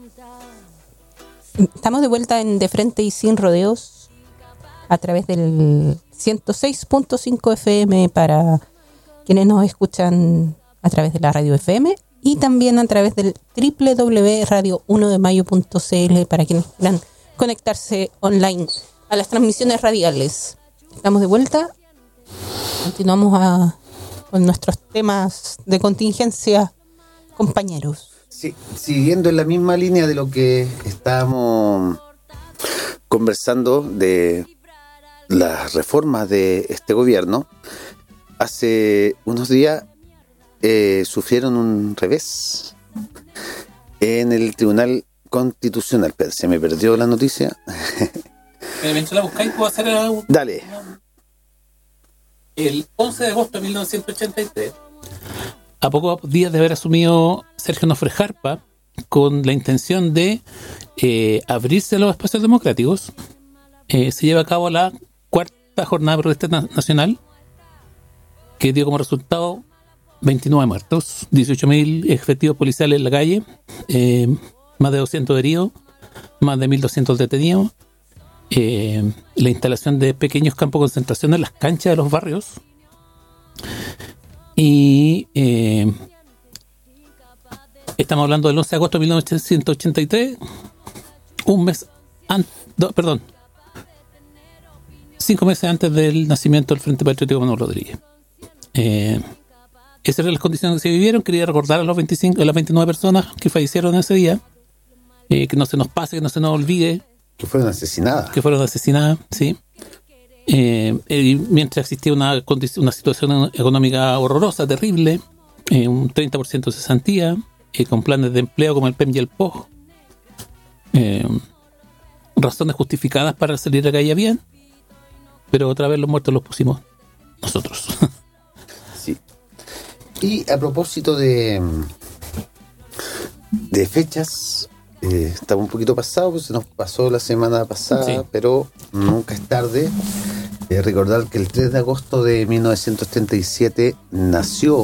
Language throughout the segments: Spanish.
Estamos de vuelta en De Frente y Sin Rodeos a través del 106.5 FM para quienes nos escuchan a través de la radio FM y también a través del www.radio1demayo.cl para quienes quieran conectarse online a las transmisiones radiales. Estamos de vuelta. Continuamos con nuestros temas de contingencia, compañeros. Sí, siguiendo en la misma línea de lo que estábamos conversando de las reformas de este gobierno, hace unos días sufrieron un revés en el Tribunal Constitucional. Pero se me perdió la noticia. Mientras la buscáis, puedo hacer algo. Dale. El 11 de agosto de 1983, a pocos días de haber asumido Sergio Nofre Jarpa, con la intención de abrirse a los espacios democráticos, se lleva a cabo la cuarta jornada de protesta nacional, que dio como resultado 29 muertos, 18.000 efectivos policiales en la calle, más de 200 heridos, más de 1.200 detenidos, la instalación de pequeños campos de concentración en las canchas de los barrios, y estamos hablando del 11 de agosto de 1983, un mes antes, perdón, 5 meses antes del nacimiento del Frente Patriótico Manuel Rodríguez. Esas eran las condiciones que se vivieron. Quería recordar a las 29 personas que fallecieron ese día, que no se nos pase, que no se nos olvide. Que fueron asesinadas, sí. Y mientras existía una situación económica horrorosa, terrible, un 30% de cesantía, con planes de empleo como el PEM y el POG, razones justificadas para salir a la calle bien, pero otra vez los muertos los pusimos nosotros. Sí. Y a propósito de fechas, estaba un poquito pasado, pues se nos pasó la semana pasada, sí. Pero nunca es tarde. Recordar que el 3 de agosto de 1937 nació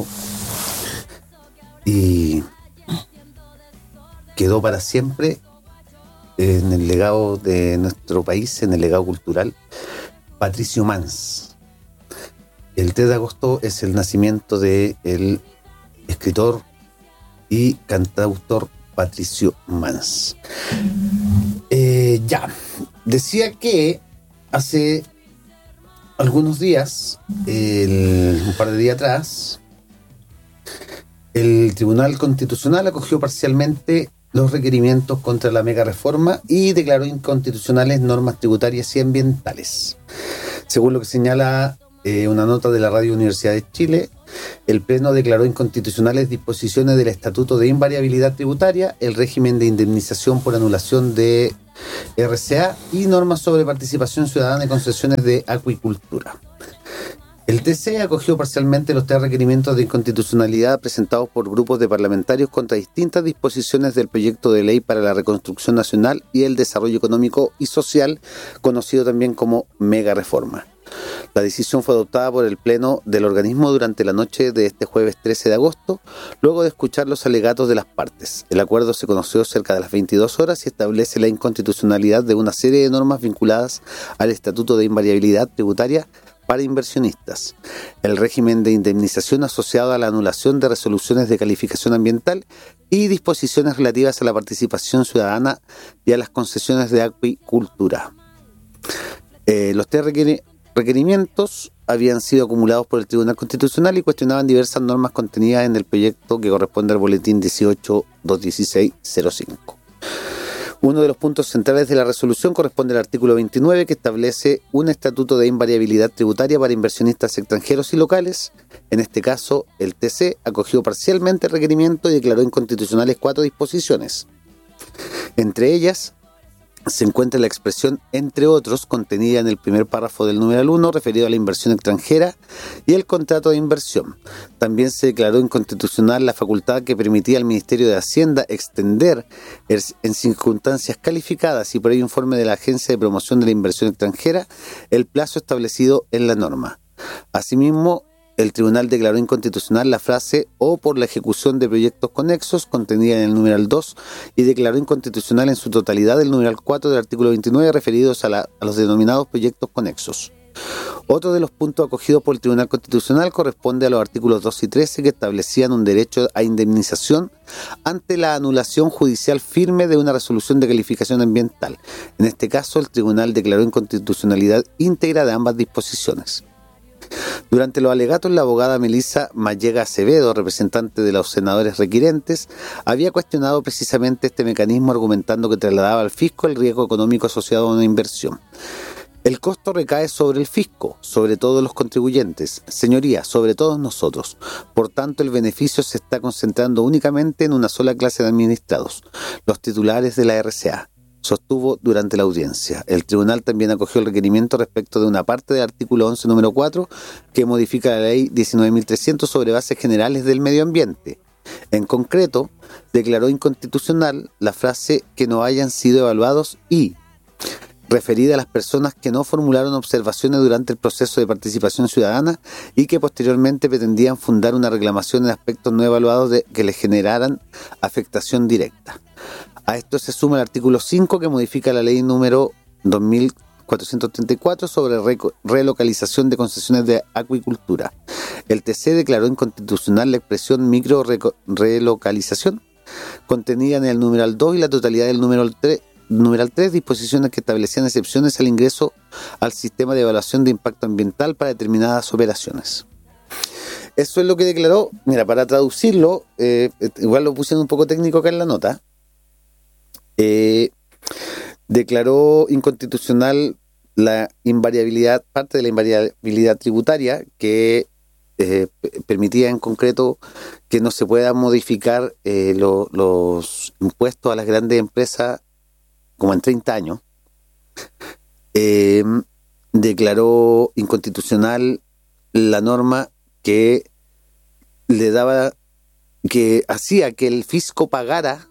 y quedó para siempre en el legado de nuestro país, en el legado cultural, Patricio Mans. El 3 de agosto es el nacimiento del escritor y cantautor Patricio Mans. Decía que hace algunos días, un par de días atrás, el Tribunal Constitucional acogió parcialmente los requerimientos contra la mega reforma y declaró inconstitucionales normas tributarias y ambientales. Según lo que señala una nota de la Radio Universidad de Chile, el Pleno declaró inconstitucionales disposiciones del Estatuto de Invariabilidad Tributaria, el régimen de indemnización por anulación de RCA y normas sobre participación ciudadana y concesiones de acuicultura. El TC acogió parcialmente los 3 requerimientos de inconstitucionalidad presentados por grupos de parlamentarios contra distintas disposiciones del proyecto de ley para la reconstrucción nacional y el desarrollo económico y social, conocido también como mega reforma. La decisión fue adoptada por el Pleno del organismo durante la noche de este jueves 13 de agosto, luego de escuchar los alegatos de las partes. El acuerdo se conoció cerca de las 22 horas y establece la inconstitucionalidad de una serie de normas vinculadas al Estatuto de Invariabilidad Tributaria para inversionistas, el régimen de indemnización asociado a la anulación de resoluciones de calificación ambiental y disposiciones relativas a la participación ciudadana y a las concesiones de acuicultura. Los 3 requerimientos habían sido acumulados por el Tribunal Constitucional y cuestionaban diversas normas contenidas en el proyecto que corresponde al boletín 18-216-05. Uno de los puntos centrales de la resolución corresponde al artículo 29, que establece un estatuto de invariabilidad tributaria para inversionistas extranjeros y locales. En este caso, el TC acogió parcialmente el requerimiento y declaró inconstitucionales 4 disposiciones. Entre ellas se encuentra la expresión "entre otros", contenida en el primer párrafo del numeral 1, referido a la inversión extranjera y el contrato de inversión. También se declaró inconstitucional la facultad que permitía al Ministerio de Hacienda extender en circunstancias calificadas y por ello informe de la Agencia de Promoción de la Inversión Extranjera el plazo establecido en la norma. Asimismo, el tribunal declaró inconstitucional la frase "o por la ejecución de proyectos conexos" contenida en el numeral 2 y declaró inconstitucional en su totalidad el numeral 4 del artículo 29 referidos a los denominados proyectos conexos. Otro de los puntos acogidos por el Tribunal Constitucional corresponde a los artículos 2 y 13 que establecían un derecho a indemnización ante la anulación judicial firme de una resolución de calificación ambiental. En este caso, el tribunal declaró inconstitucionalidad íntegra de ambas disposiciones. Durante los alegatos, la abogada Melissa Mallega Acevedo, representante de los senadores requirentes, había cuestionado precisamente este mecanismo, argumentando que trasladaba al fisco el riesgo económico asociado a una inversión. El costo recae sobre el fisco, sobre todos los contribuyentes, señoría, sobre todos nosotros. Por tanto, el beneficio se está concentrando únicamente en una sola clase de administrados, los titulares de la RCA, sostuvo durante la audiencia. El tribunal también acogió el requerimiento respecto de una parte del artículo 11, número 4, que modifica la ley 19.300 sobre bases generales del medio ambiente. En concreto, declaró inconstitucional la frase "que no hayan sido evaluados" y referida a las personas que no formularon observaciones durante el proceso de participación ciudadana y que posteriormente pretendían fundar una reclamación en aspectos no evaluados que les generaran afectación directa. A esto se suma el artículo 5 que modifica la ley número 2434 sobre relocalización de concesiones de acuicultura. El TC declaró inconstitucional la expresión micro relocalización contenida en el numeral 2 y la totalidad del numeral 3, disposiciones que establecían excepciones al ingreso al sistema de evaluación de impacto ambiental para determinadas operaciones. Eso es lo que declaró. Mira, para traducirlo, igual lo puse un poco técnico acá en la nota. Declaró inconstitucional la invariabilidad, parte de la invariabilidad tributaria que permitía en concreto que no se pueda modificar los impuestos a las grandes empresas como en 30 años. Declaró inconstitucional la norma que le daba, que hacía que el fisco pagara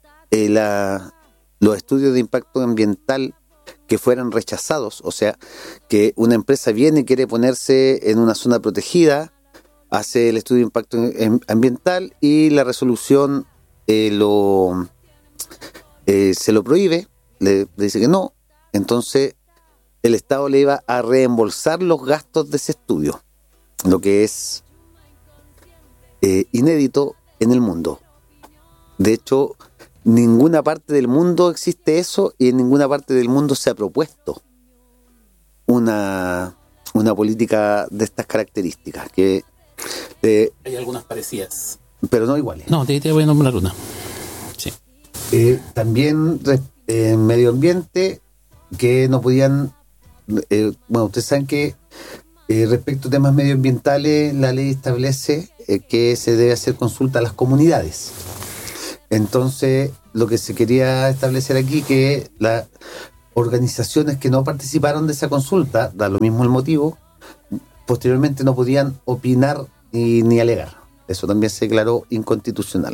los estudios de impacto ambiental que fueran rechazados. O sea, que una empresa viene y quiere ponerse en una zona protegida, hace el estudio de impacto ambiental y la resolución se lo prohíbe, le dice que no, entonces el Estado le iba a reembolsar los gastos de ese estudio, lo que es inédito en el mundo. De hecho, ninguna parte del mundo existe eso y en ninguna parte del mundo se ha propuesto una política de estas características. Hay algunas parecidas, pero no iguales. No, te voy a nombrar una. Sí. También en medio ambiente, que no podían... bueno, ustedes saben que respecto a temas medioambientales, la ley establece que se debe hacer consulta a las comunidades. Entonces, lo que se quería establecer aquí, que las organizaciones que no participaron de esa consulta, da lo mismo el motivo, posteriormente no podían opinar ni alegar. Eso también se declaró inconstitucional.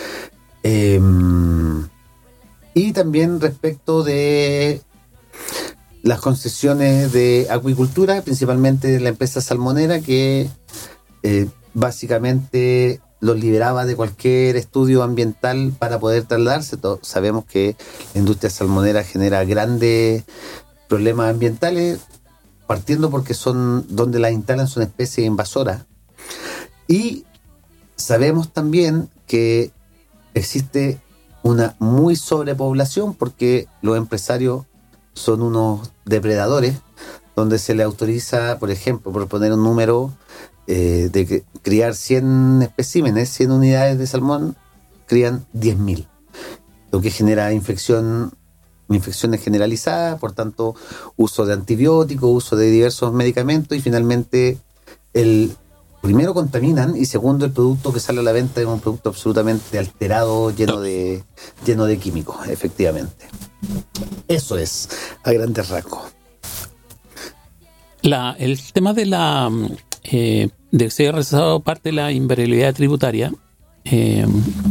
Y también respecto de las concesiones de acuicultura, principalmente de la empresa salmonera, que básicamente los liberaba de cualquier estudio ambiental para poder trasladarse. Sabemos que la industria salmonera genera grandes problemas ambientales, partiendo porque son donde las instalan son especies invasoras. Y sabemos también que existe una muy sobrepoblación porque los empresarios son unos depredadores, donde se le autoriza, por ejemplo, por poner un número, de criar 100 especímenes, 100 unidades de salmón, crían 10.000, lo que genera infecciones generalizadas, por tanto, uso de antibióticos, uso de diversos medicamentos, y finalmente primero contaminan y segundo el producto que sale a la venta es un producto absolutamente alterado, lleno de químicos, efectivamente. Eso es, a grandes rasgos. El tema de de que se haya rechazado parte de la invariabilidad tributaria, qué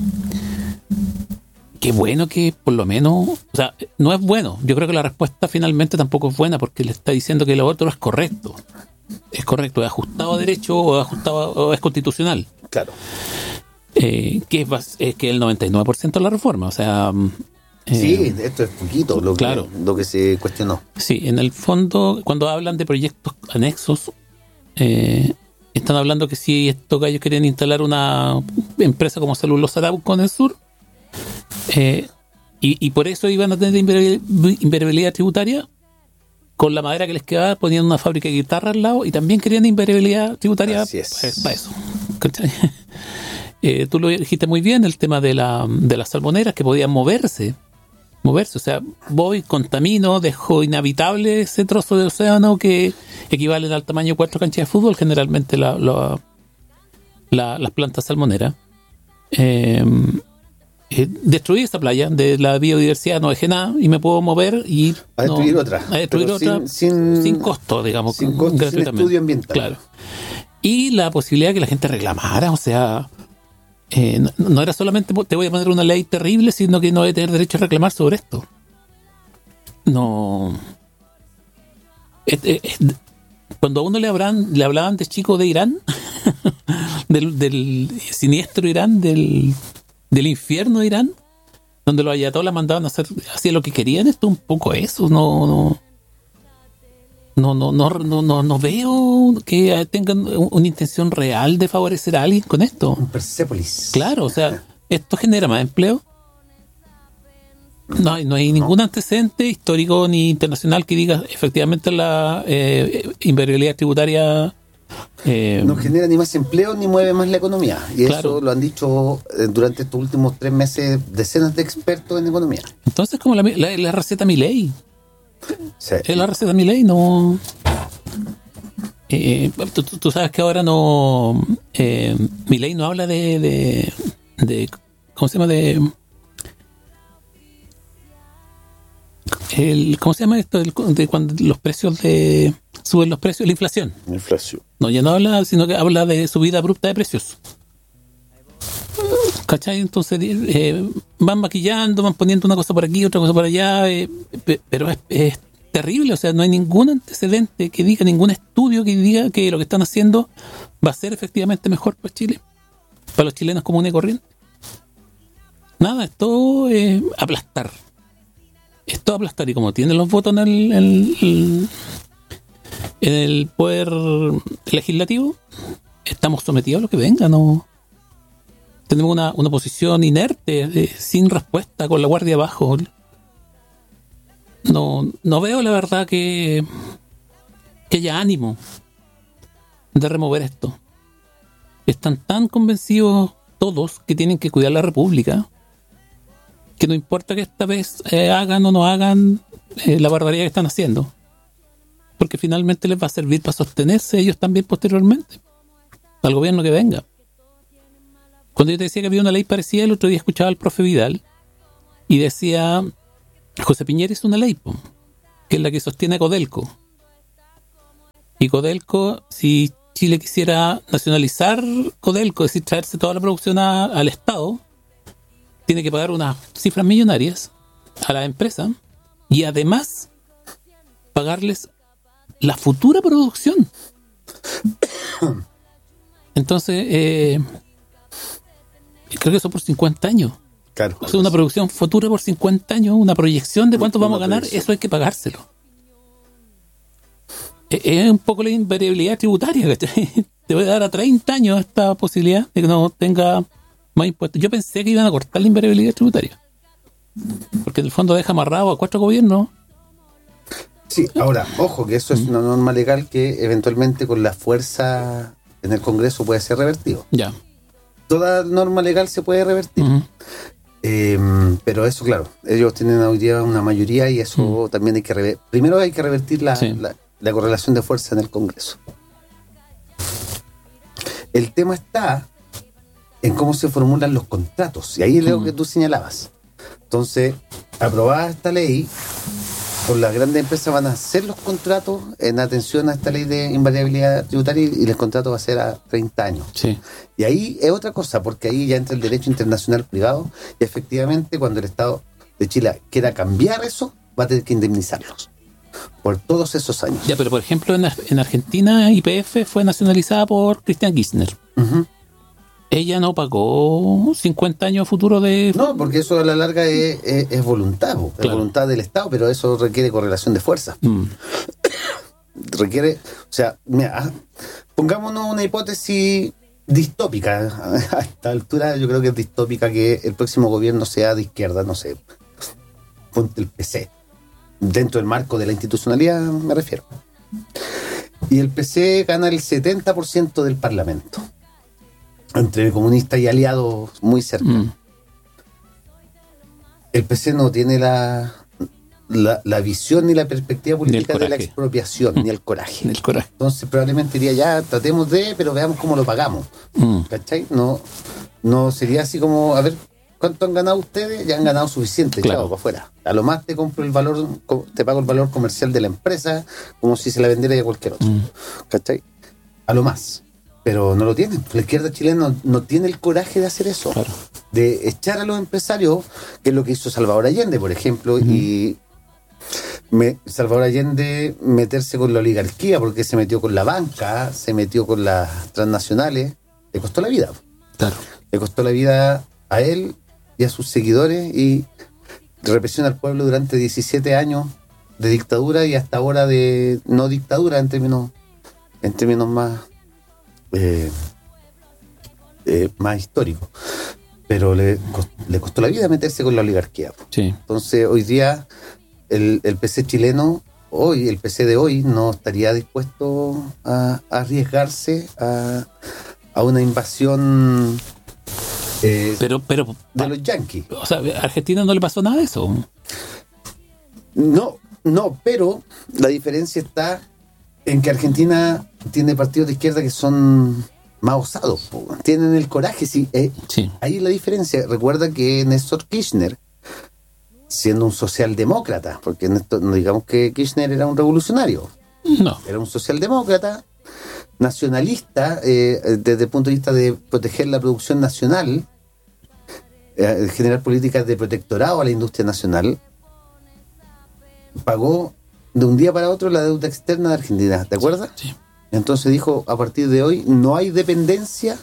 bueno que por lo menos, o sea, no es bueno. Yo creo que la respuesta finalmente tampoco es buena porque le está diciendo que lo otro es correcto. Es correcto, es ajustado a derecho o ajustado o es constitucional. Claro. Que es que el 99% de la reforma, o sea... sí, esto es poquito claro. Lo que se cuestionó. Sí, en el fondo, cuando hablan de proyectos anexos, están hablando que si estos gallos quieren instalar una empresa como Celulosa Arauco en el sur, y por eso iban a tener invariabilidad tributaria, con la madera que les quedaba poniendo una fábrica de guitarra al lado, y también querían invariabilidad tributaria para eso. ¿Cachai? Tú lo dijiste muy bien, el tema de las salmoneras que podían moverse, o sea, voy, contamino, dejo inhabitable ese trozo de océano que equivalen al tamaño de 4 canchas de fútbol, generalmente las plantas salmoneras. Destruí esa playa de la biodiversidad, no dejé nada y me puedo mover y a destruir otra. A destruir otra sin costo, digamos, sin costo, gratuitamente. Sin estudio ambiental. Claro. Y la posibilidad de que la gente reclamara, o sea, no era solamente te voy a poner una ley terrible, sino que no voy a tener derecho a reclamar sobre esto. No. Cuando a uno le hablaban de chico de Irán, del siniestro Irán, del infierno de Irán, donde los ayatolás mandaban a hacer lo que querían, esto un poco eso, no veo que tengan una intención real de favorecer a alguien con esto. Un Persépolis. Claro, o sea, esto genera más empleo. No hay ningún antecedente histórico ni internacional que diga efectivamente la invariabilidad tributaria no genera ni más empleo ni mueve más la economía. Y claro, eso lo han dicho durante estos últimos 3 meses decenas de expertos en economía. Entonces, como la receta Milei. Sí. Es la receta Milei, no. Tú sabes que ahora no. Milei no habla de ¿cómo se llama? ¿Cómo se llama esto? De cuando los precios suben los precios, la inflación. No, ya no habla, sino que habla de subida abrupta de precios. ¿Cachai? Entonces van maquillando, van poniendo una cosa por aquí, otra cosa por allá, pero es terrible, o sea, no hay ningún antecedente que diga, ningún estudio que diga que lo que están haciendo va a ser efectivamente mejor para Chile, para los chilenos comunes y corrientes. Nada, esto es aplastar. Esto aplastar, y como tienen los votos en el poder legislativo, estamos sometidos a lo que venga, ¿no? Tenemos una posición inerte, sin respuesta, con la guardia abajo. No veo la verdad que haya ánimo de remover esto. Están tan convencidos todos que tienen que cuidar la República, que no importa que esta vez hagan o no hagan la barbaridad que están haciendo, porque finalmente les va a servir para sostenerse ellos también posteriormente al gobierno que venga. Cuando yo te decía que había una ley parecida, el otro día escuchaba al profe Vidal y decía: José Piñera hizo una ley, que es la que sostiene Codelco. Y Codelco, si Chile quisiera nacionalizar Codelco, es decir, traerse toda la producción al Estado, tiene que pagar unas cifras millonarias a la empresa y además pagarles la futura producción. Entonces, creo que eso por 50 años. Claro. O sea, una producción futura por 50 años, una proyección de cuánto vamos a ganar, eso hay que pagárselo. Es un poco la invariabilidad tributaria, ¿cachai? Te voy a dar a 30 años esta posibilidad de que no tenga más impuestos. Yo pensé que iban a cortar la invariabilidad tributaria, porque en el fondo deja amarrado a 4 gobiernos. Sí, ahora, ojo, que eso es una norma legal que eventualmente con la fuerza en el Congreso puede ser revertido. Ya. Toda norma legal se puede revertir. Pero eso, claro, ellos tienen hoy día una mayoría y eso también hay que revertir. Primero hay que revertir la correlación de fuerza en el Congreso. El tema está en cómo se formulan los contratos, y ahí es lo que tú señalabas. Entonces, aprobada esta ley, con las grandes empresas van a hacer los contratos en atención a esta ley de invariabilidad tributaria, y el contrato va a ser a 30 años. Sí. Y ahí es otra cosa, porque ahí ya entra el derecho internacional privado, y efectivamente cuando el Estado de Chile quiera cambiar eso, va a tener que indemnizarlos. por todos esos años. Ya, pero por ejemplo en Argentina YPF fue nacionalizada por Cristina Kirchner. Uh-huh. Ella no pagó 50 años futuro de... No, porque eso a la larga es voluntad, es Claro. voluntad del Estado, pero eso requiere correlación de fuerzas. Requiere, o sea, mira, pongámonos una hipótesis distópica. A esta altura yo creo que es distópica que el próximo gobierno sea de izquierda, no sé, ponte el PC. Dentro del marco de la institucionalidad me refiero. Y el PC gana el 70% del Parlamento. Entre comunistas y aliados muy cercanos. El PC no tiene la visión ni la perspectiva política de la expropiación, ni el coraje. El coraje. Entonces probablemente diría, ya, tratemos pero veamos cómo lo pagamos. ¿Cachai? No sería así como, a ver, ¿cuánto han ganado ustedes? Ya han ganado suficiente, Claro. chao, para afuera. A lo más te compro el valor, te pago el valor comercial de la empresa, como si se la vendiera a cualquier otro. ¿Cachai? A lo más. Pero no lo tienen. La izquierda chilena no tiene el coraje de hacer eso. Claro. De echar a los empresarios, que es lo que hizo Salvador Allende, por ejemplo, y Salvador Allende meterse con la oligarquía, porque se metió con la banca, se metió con las transnacionales, le costó la vida. Claro. Le costó la vida a él y a sus seguidores, y represión al pueblo durante 17 años de dictadura y hasta ahora de no dictadura en términos más más históricos. Pero le costó la vida meterse con la oligarquía. Sí. Entonces hoy día el PC chileno, el PC de hoy no estaría dispuesto a arriesgarse a una invasión Pero de los yanquis. o sea, a Argentina no le pasó nada de eso. No, pero la diferencia está en que Argentina tiene partidos de izquierda que son más osados, tienen el coraje, sí. Ahí es la diferencia. Recuerda que Néstor Kirchner, siendo un socialdemócrata, porque no digamos que Kirchner era un revolucionario, No. era un socialdemócrata, nacionalista, desde el punto de vista de proteger la producción nacional, generar políticas de protectorado a la industria nacional, pagó de un día para otro la deuda externa de Argentina, ¿te acuerdas? Sí. Entonces dijo, a partir de hoy no hay dependencia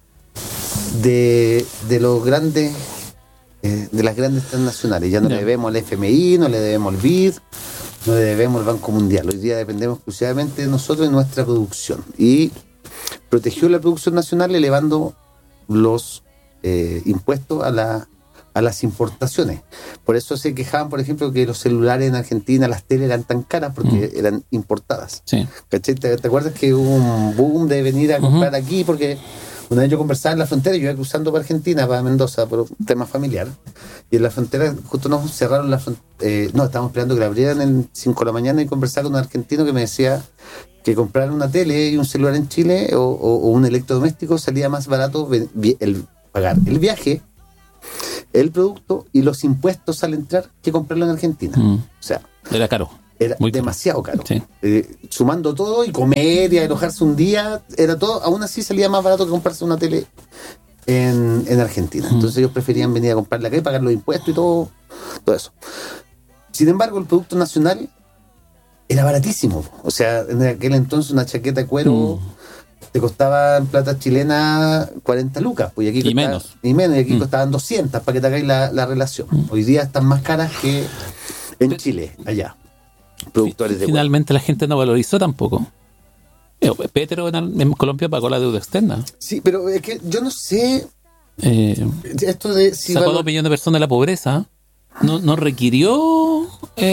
de los grandes, de las grandes transnacionales. Ya no le debemos al FMI, no le debemos al BID, no le debemos al Banco Mundial. Hoy día dependemos exclusivamente de nosotros y nuestra producción. Y protegió la producción nacional elevando los impuestos a las importaciones. Por eso se quejaban, por ejemplo, que los celulares en Argentina, las teles eran tan caras porque eran importadas. Sí. ¿Cachai? ¿Te acuerdas que hubo un boom de venir a comprar aquí? Porque una vez yo conversaba en la frontera, yo iba cruzando para Argentina, para Mendoza, por un tema familiar, y en la frontera justo nos cerraron la frontera. No, estábamos esperando que la abrieran en 5 de la mañana, y conversaba con un argentino que me decía que comprar una tele y un celular en Chile o un electrodoméstico salía más barato pagar el viaje, el producto y los impuestos al entrar que comprarlo en Argentina. O sea, era caro. Era muy demasiado caro. Sí. Sumando todo y comer y alojarse un día, era todo, aún así salía más barato que comprarse una tele en Argentina. Entonces ellos preferían venir a comprarla acá y pagar los impuestos y todo eso. Sin embargo, el producto nacional era baratísimo. O sea, en aquel entonces una chaqueta de cuero te costaba en plata chilena 40 lucas, pues, y aquí y aquí costaban 200, para que te hagáis la relación. Hoy día están más caras que en Chile, allá. Productores de Finalmente la gente no valorizó tampoco. Petro en Colombia pagó la deuda externa. Sí, pero es que yo no sé esto de si sacó a 2 millones de personas de la pobreza. No requirió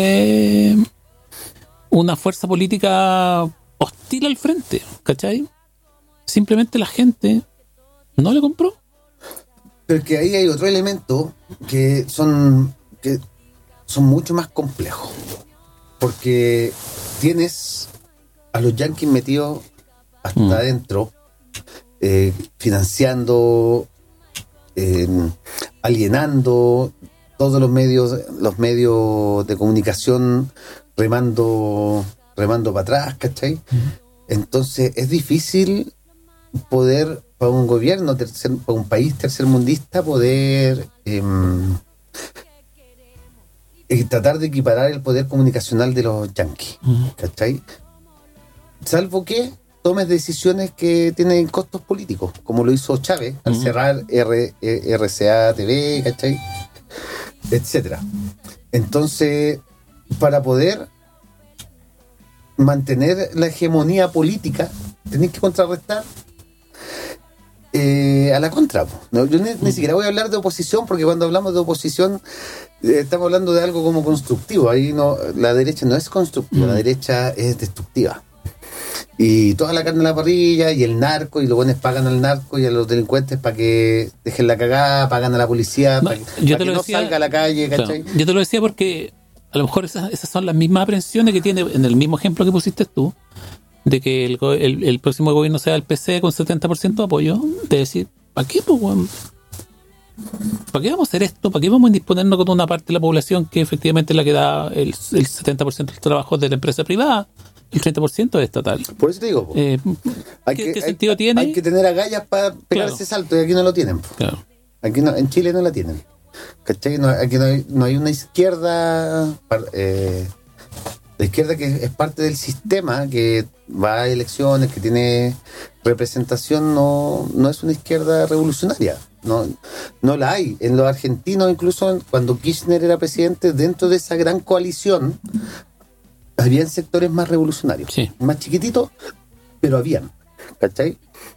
una fuerza política hostil al frente, ¿cachai? Simplemente la gente no le compró. Pero es que ahí hay otro elemento que son mucho más complejos, porque tienes a los yanquis metidos hasta adentro, financiando, alienando todos los medios de comunicación, remando para atrás, ¿cachai? Entonces es difícil poder, para un gobierno, para un país tercermundista, poder tratar de equiparar el poder comunicacional de los yanquis, ¿cachai? Salvo que tomes decisiones que tienen costos políticos, como lo hizo Chávez al cerrar RCA TV, ¿cachai? Etcétera. Entonces, para poder mantener la hegemonía política, tenés que contrarrestar a la contra. ¿No? Yo ni siquiera voy a hablar de oposición, porque cuando hablamos de oposición estamos hablando de algo como constructivo. Ahí no, la derecha no es constructiva, la derecha es destructiva. Y toda la carne en la parrilla, y el narco, y los buenos pagan al narco y a los delincuentes para que dejen la cagada, pagan a la policía para que no salga a la calle, ¿cachai? Claro, yo te lo decía porque a lo mejor esas son las mismas aprensiones que tiene en el mismo ejemplo que pusiste tú, de que el próximo gobierno sea el PC con 70% de apoyo, de decir, ¿para qué, pues, weón? ¿Para qué vamos a hacer esto? ¿Para qué vamos a indisponernos con una parte de la población que efectivamente es la que da el 70% del trabajo de la empresa privada? El 30% es estatal. Por eso te digo, ¿qué sentido tiene? Hay que tener agallas para pegar ese salto, y aquí no lo tienen. Claro. Aquí no, en Chile no la tienen. ¿Cachai? Aquí no hay una izquierda. La izquierda que es parte del sistema, que va a elecciones, que tiene representación, no es una izquierda revolucionaria. No la hay. En los argentinos, incluso cuando Kirchner era presidente, dentro de esa gran coalición, habían sectores más revolucionarios, más chiquititos, pero habían, ¿cachai?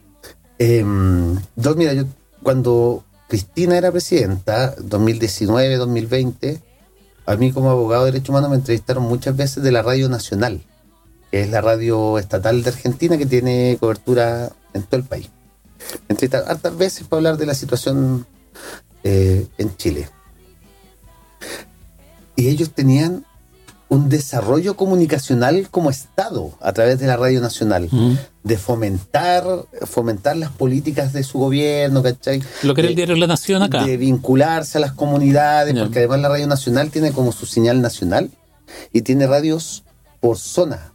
Mira, yo cuando Cristina era presidenta, 2019, 2020, a mí como abogado de derechos humanos me entrevistaron muchas veces de la Radio Nacional, que es la radio estatal de Argentina que tiene cobertura en todo el país. Me entrevistaron hartas veces para hablar de la situación en Chile. Y ellos tenían un desarrollo comunicacional como Estado a través de la Radio Nacional, de fomentar las políticas de su gobierno, ¿cachai? Lo que era el diario La Nación acá. De vincularse a las comunidades, porque además la Radio Nacional tiene como su señal nacional y tiene radios por zona,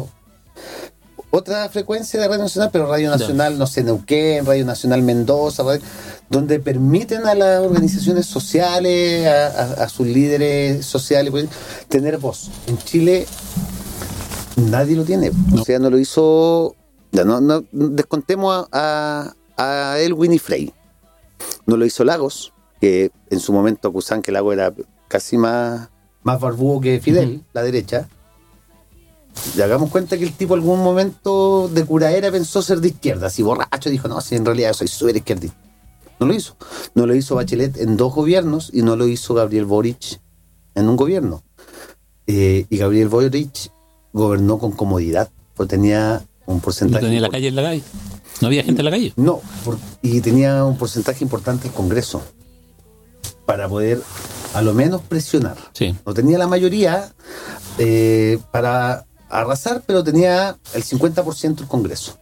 otra frecuencia de Radio Nacional, pero Radio Nacional, no sé, Neuquén, Radio Nacional Mendoza, donde permiten a las organizaciones sociales, a sus líderes sociales, tener voz. En Chile nadie lo tiene. O sea, no lo hizo. No descontemos a Elwin y Frey. No lo hizo Lagos, que en su momento acusaban que Lagos era casi más barbudo que Fidel, la derecha. Y hagamos cuenta que el tipo en algún momento de curaera pensó ser de izquierda, así borracho, dijo, no, si en realidad yo soy súper izquierdista. No lo hizo. No lo hizo Bachelet en 2 gobiernos y no lo hizo Gabriel Boric en un gobierno. Y Gabriel Boric gobernó con comodidad, porque tenía un porcentaje... ¿No tenía la calle en la calle? ¿No había gente en la calle? No, y tenía un porcentaje importante el Congreso para poder a lo menos presionar. Sí. No tenía la mayoría para arrasar, pero tenía el 50% del Congreso.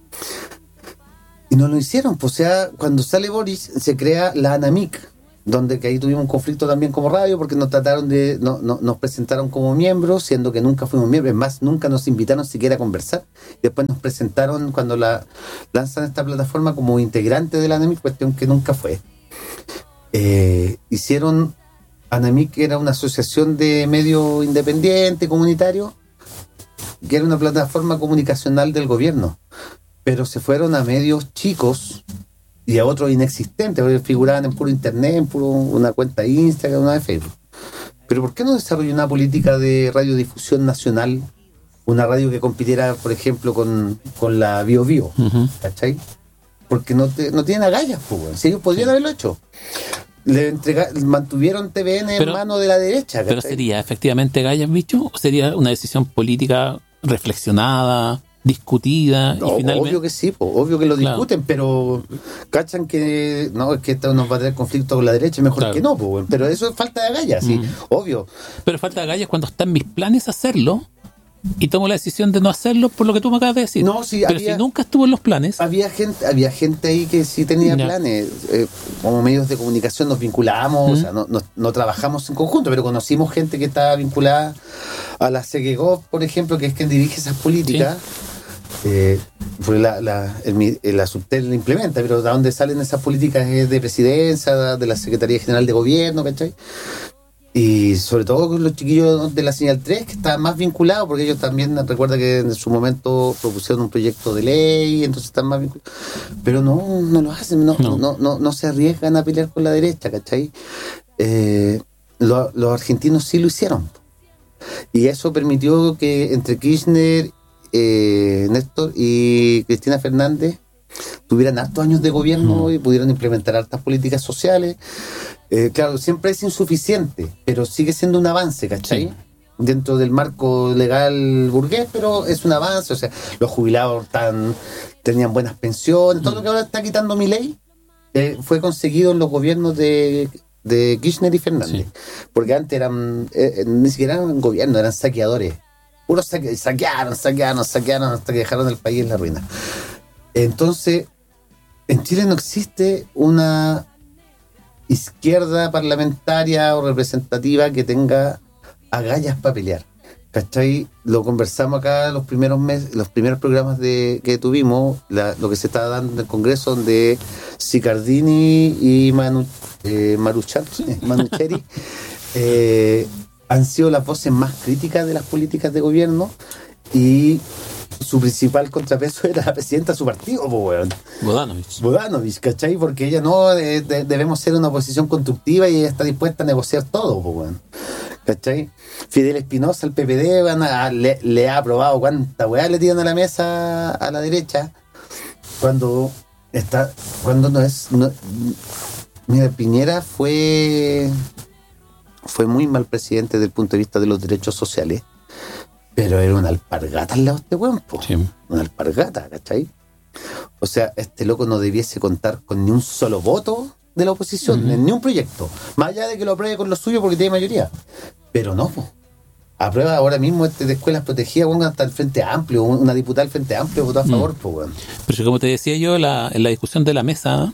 Y no lo hicieron. Pues, o sea, cuando sale Boris, se crea la ANAMIC, donde que ahí tuvimos un conflicto también como radio, porque nos nos presentaron como miembros, siendo que nunca fuimos miembros. Es más, nunca nos invitaron siquiera a conversar. Después nos presentaron cuando lanzan esta plataforma como integrante de la ANAMIC, cuestión que nunca fue. Hicieron ANAMIC, que era una asociación de medio independiente, comunitario, que era una plataforma comunicacional del gobierno, pero se fueron a medios chicos y a otros inexistentes, porque figuraban en puro internet, en puro una cuenta de Instagram, una de Facebook. Pero ¿por qué no desarrolló una política de radiodifusión nacional? Una radio que compitiera, por ejemplo, con la Bio Bio, ¿cachai? Porque no tienen agallas, pues, si ellos podrían haberlo hecho. Mantuvieron TVN en mano de la derecha, ¿cachai? ¿Pero sería efectivamente gallas, bicho? ¿O sería una decisión política reflexionada, discutida? No, y finalmente... obvio que sí, obvio que lo discuten, pero cachan que no, es que esto nos va a tener conflicto con la derecha, mejor que no, pero eso es falta de agallas, sí, obvio. Pero falta de agallas cuando está en mis planes hacerlo y tomo la decisión de no hacerlo por lo que tú me acabas de decir. No, sí, pero si nunca estuvo en los planes. Había gente ahí que sí tenía planes. Como medios de comunicación nos vinculamos, o sea, no trabajamos en conjunto, pero conocimos gente que estaba vinculada a la Segegov, por ejemplo, que es quien dirige esas políticas. Porque la Subtel la implementa, pero de dónde salen esas políticas es de presidencia, de la Secretaría General de Gobierno, ¿cachai? Y sobre todo con los chiquillos de la Señal 3, que estaban más vinculados, porque ellos también, recuerda que en su momento propusieron un proyecto de ley, entonces están más vinculados. Pero no lo hacen, no se arriesgan a pelear con la derecha, ¿cachai? Los argentinos sí lo hicieron. Y eso permitió que entre Kirchner, Néstor y Cristina Fernández tuvieran hartos años de gobierno y pudieron implementar hartas políticas sociales. Claro, siempre es insuficiente, pero sigue siendo un avance, ¿cachai? Sí. Dentro del marco legal burgués, pero es un avance. O sea, los jubilados tenían buenas pensiones. Todo lo que ahora está quitando Milei fue conseguido en los gobiernos de Kirchner y Fernández. Sí. Porque antes eran ni siquiera eran gobierno, eran saqueadores. Puros saquearon hasta que dejaron el país en la ruina. Entonces, en Chile no existe una izquierda parlamentaria o representativa que tenga agallas para pelear, ¿cachai? Lo conversamos acá los primeros meses, los primeros programas que tuvimos, lo que se estaba dando en el Congreso, donde Sicardini y Manucheri han sido las voces más críticas de las políticas de gobierno, y su principal contrapeso era la presidenta de su partido, pues, Bodanovich, ¿cachai? Porque ella debemos ser una oposición constructiva y ella está dispuesta a negociar todo, pues, ¿cachai? Fidel Espinosa, el PPD, le ha aprobado cuánta weá le tiran a la mesa a la derecha cuando no es. Mira, Piñera fue muy mal presidente desde el punto de vista de los derechos sociales. Pero era una alpargata al lado de este weón, sí. Una alpargata, ¿cachai? O sea, este loco no debiese contar con ni un solo voto de la oposición, en ni un proyecto. Más allá de que lo apruebe con lo suyo porque tiene mayoría. Pero no, aprueba ahora mismo de escuelas protegidas, weón, hasta el Frente Amplio, una diputada del Frente Amplio votó a favor, weón. Pero como te decía yo, en la discusión de la mesa,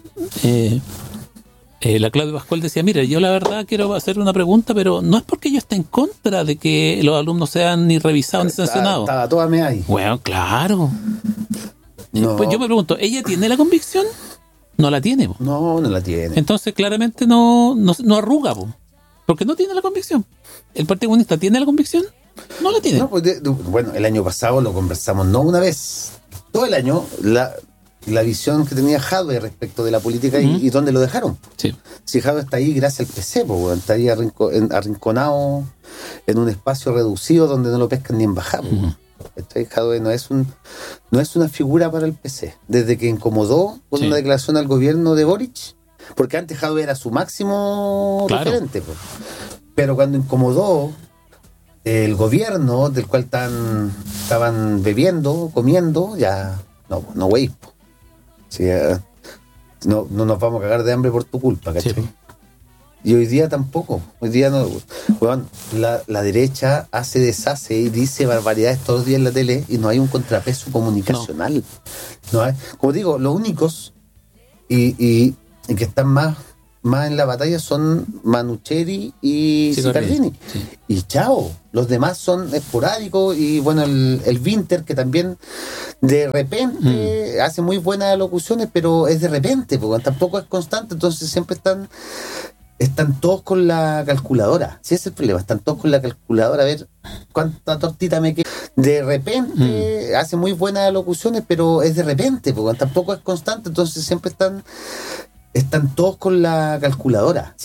la Claudia Pascual decía, mira, yo la verdad quiero hacer una pregunta, pero no es porque yo esté en contra de que los alumnos sean ni revisados ni sancionados. Estaba toda me ahí. Bueno, claro. No. Pues yo me pregunto, ¿ella tiene la convicción? No la tiene, po. No la tiene. Entonces claramente no arruga, po, porque no tiene la convicción. ¿El Partido Comunista tiene la convicción? No la tiene. No, pues bueno, el año pasado lo conversamos, no una vez, todo el año, la visión que tenía Jadwe respecto de la política y dónde lo dejaron. Sí. Si Jadwe está ahí gracias al PC, pues, está ahí arrinconado en un espacio reducido donde no lo pescan ni en bajada. Jadwe no es una figura para el PC. Desde que incomodó con una declaración al gobierno de Boric, porque antes Jadwe era su máximo referente. Pues. Pero cuando incomodó el gobierno del cual estaban bebiendo, comiendo, ya no güey. Sí, no nos vamos a cagar de hambre por tu culpa, ¿cachai? Sí. Y hoy día tampoco. Hoy día no. Bueno, la derecha deshace y dice barbaridades todos los días en la tele y no hay un contrapeso comunicacional. No hay. Como digo, los únicos y que están más en la batalla son Manucheri y Sicardini. Sí. Y chao. Los demás son esporádicos y bueno, el Winter, que también de repente hace muy buenas locuciones, pero es de repente, porque tampoco es constante, entonces siempre están todos con la calculadora. Sí, ese es el problema, están todos con la calculadora a ver cuánta tortita me queda. De repente hace muy buenas locuciones, pero es de repente, porque tampoco es constante, entonces siempre están todos con la calculadora.